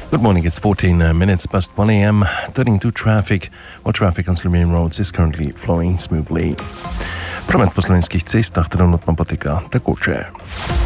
Good morning, it's 14 minutes past 1 a.m. Turning to traffic. Well, traffic on Slovenian roads is currently flowing smoothly. Promet po slovenskih cestah trenutno poteka tekoče.